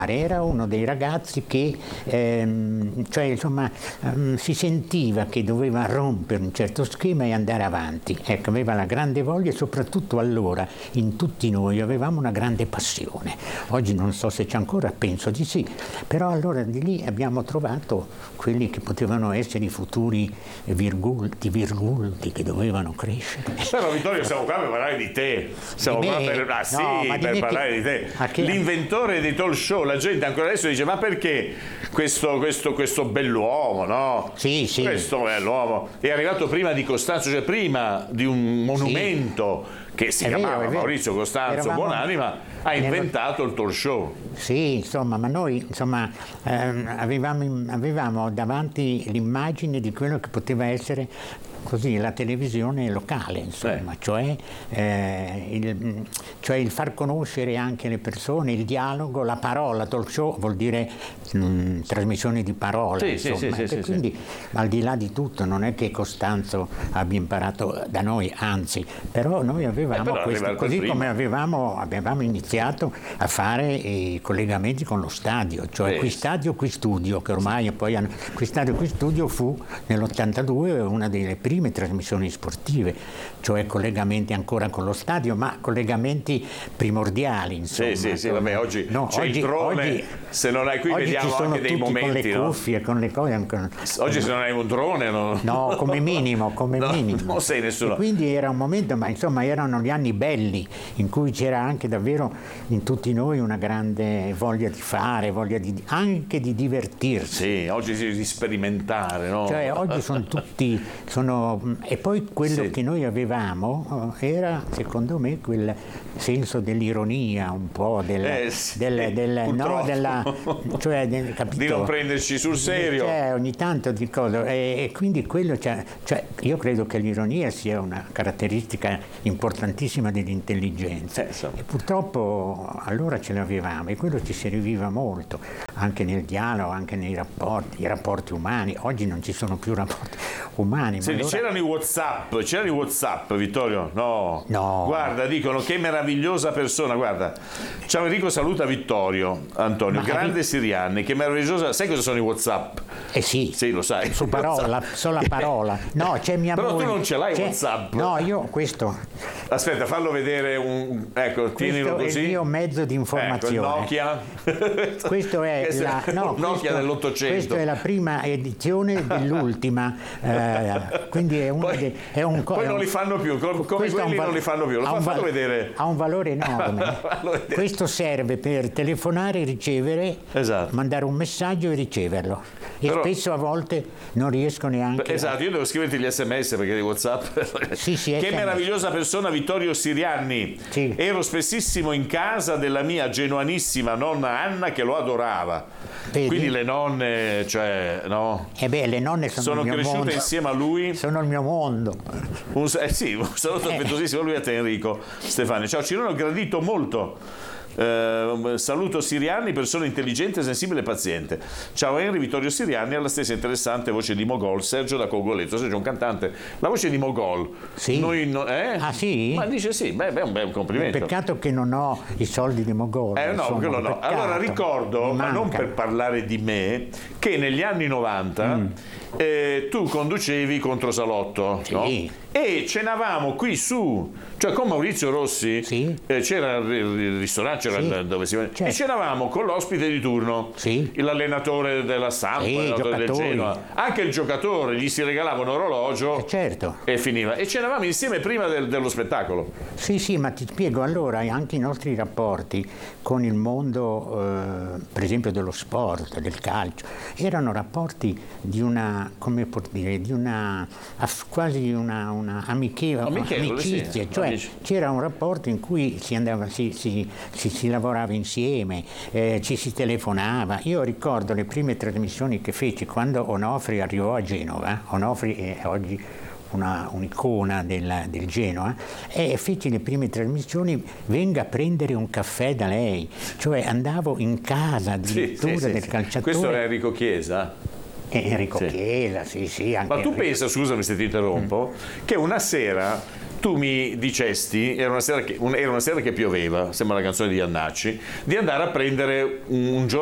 Era uno dei ragazzi che si sentiva che doveva rompere un certo schema e andare avanti. Ecco, aveva la grande voglia e soprattutto allora in tutti noi avevamo una grande passione. Oggi non so se c'è ancora, penso di sì, però allora di lì abbiamo trovato quelli che potevano essere i futuri virgulti che dovevano crescere. Però Vittorio, siamo qua per parlare di te. Siamo qua per parlare di te. L'inventore dei talk show. La gente ancora adesso dice: ma perché questo bell'uomo, no? Sì. Questo bell'uomo è arrivato prima di Costanzo, cioè prima di un monumento che si chiamava Maurizio Costanzo Buonanima, ha inventato il talk show. Sì, insomma, ma noi avevamo davanti l'immagine di quello che poteva essere così la televisione locale, insomma, cioè il far conoscere anche le persone, il dialogo, la parola. Talk show vuol dire trasmissione di parola, quindi al di là di tutto non è che Costanzo abbia imparato da noi, anzi, però noi avevamo questo, così come avevamo iniziato a fare i collegamenti con lo stadio, cioè qui stadio, qui studio, che ormai poi qui stadio, qui studio fu nell'82 una delle prime trasmissioni sportive, cioè collegamenti ancora con lo stadio, ma collegamenti primordiali, insomma. Sì, vabbè, oggi c'è il drone, se non hai qui vediamo anche dei momenti, con le cuffie, con le cose. Oggi se non hai un drone no, come minimo. Non sei nessuno. E quindi era un momento, ma insomma erano gli anni belli in cui c'era anche davvero in tutti noi una grande voglia di fare, anche di divertirsi. Sì, oggi di sperimentare, no? Cioè oggi e poi quello che noi avevamo era, secondo me, quel senso dell'ironia un po' capito? Di non prenderci sul serio. Ogni tanto di cosa. E quindi quello, io credo che l'ironia sia una caratteristica importantissima dell'intelligenza. E purtroppo allora ce l'avevamo e quello ci serviva molto, anche nel dialogo, anche nei rapporti umani. Oggi non ci sono più rapporti umani. C'erano i WhatsApp, Vittorio? No. Guarda, dicono che meravigliosa persona, guarda. Ciao Enrico, saluta Vittorio Antonio, grande Sirianni, che meravigliosa. Sai cosa sono i WhatsApp? Sì. Sì, lo sai. Su parola, sola parola. No, c'è mia Però moglie. tu non ce l'hai WhatsApp? No, io questo. Aspetta, fallo vedere ecco, tienilo così. Questo è il mio mezzo di informazione. Ecco, il Nokia. Questo è Nokia dell'800. Questa è la prima edizione dell'ultima. Quindi è un poi non li fanno più, come quelli non li fanno più. Fatelo vedere. Ha un valore enorme. Questo serve per telefonare e ricevere, mandare un messaggio e riceverlo. E spesso a volte non riesco neanche. Esatto, io devo scriverti gli SMS perché di WhatsApp. Sì, che meravigliosa persona, Vittorio Sirianni. Sì. Ero spessissimo in casa della mia genuanissima nonna Anna che lo adorava. Vedi? Quindi le nonne, le nonne sono il mio cresciute mondo. Insieme a lui. Sono il mio mondo. Un saluto affettuosissimo a lui e a te, Enrico Stefani. Ciao Cirone, ho gradito molto. Saluto Sirianni, persona intelligente, sensibile e paziente. Ciao Henry, Vittorio Sirianni ha la stessa interessante voce di Mogol, Sergio da Cogoletto. Sergio è un cantante, la voce di Mogol. Sì. Ah sì? Ma dice sì, è un bel complimento. Peccato che non ho i soldi di Mogol. No, quello no. Allora ricordo, ma non per parlare di me, che negli anni 90 tu conducevi Controsalotto, sì. No? E cenavamo qui su, cioè con Maurizio Rossi, sì. C'era il ristorante, dove si certo. E cenavamo con l'ospite di turno, sì. L'allenatore della Samp, l'allenatore del Genoa, anche il giocatore, gli si regalava un orologio, certo. E finiva. E cenavamo insieme prima dello spettacolo. Sì, ma ti spiego, allora anche i nostri rapporti con il mondo, per esempio dello sport, del calcio, erano rapporti di una, come può dire, di una quasi una amicizia, sì, cioè amici. c'era un rapporto in cui si lavorava insieme, ci si telefonava. Io ricordo le prime trasmissioni che feci quando Onofri arrivò a Genova. Onofri è oggi un'icona del Genoa, e feci le prime trasmissioni, venga a prendere un caffè da lei, cioè andavo in casa addirittura del calciatore. Questo era Enrico Chiesa? Chiesa, sì, anche ma tu Enrico. pensa, scusami se ti interrompo, che una sera tu mi dicesti, era una sera che pioveva, sembra la canzone di Iannacci, di andare a prendere un giorno